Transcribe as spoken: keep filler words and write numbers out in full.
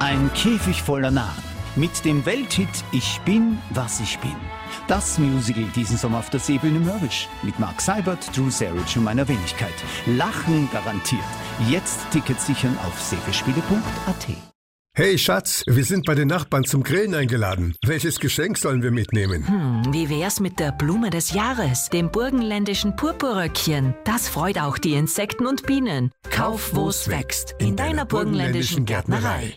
Ein Käfig voller Narren. Mit dem Welthit Ich bin, was ich bin. Das Musical diesen Sommer auf der Seebühne Mörbisch. Mit Mark Seibert, Drew Sarich und meiner Wenigkeit. Lachen garantiert. Jetzt Tickets sichern auf seebespiele punkt a t. Hey Schatz, wir sind bei den Nachbarn zum Grillen eingeladen. Welches Geschenk sollen wir mitnehmen? Hm, wie wär's mit der Blume des Jahres, dem burgenländischen Purpurröckchen? Das freut auch die Insekten und Bienen. Kauf, wo's wächst, in deiner burgenländischen Gärtnerei.